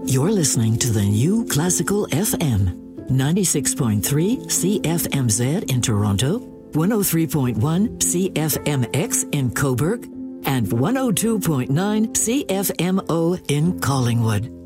You're listening to the New Classical FM, 96.3 CFMZ in Toronto, 103.1 CFMX in Cobourg, and 102.9 CFMO in Collingwood.